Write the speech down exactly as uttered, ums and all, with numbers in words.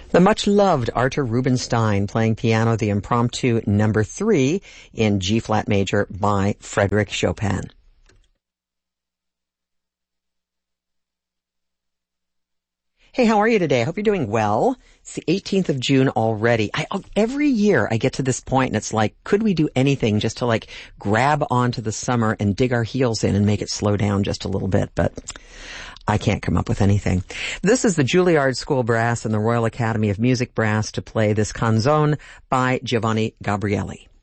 The much-loved Artur Rubinstein playing piano, the impromptu number three in G-flat major by Frédéric Chopin. Hey, how are you today? I hope you're doing well. It's the eighteenth of June already. I, every year I get to this point and it's like, could we do anything just to like grab onto the summer and dig our heels in and make it slow down just a little bit? But I can't come up with anything. This is the Juilliard School Brass and the Royal Academy of Music Brass to play this canzone by Giovanni Gabrieli.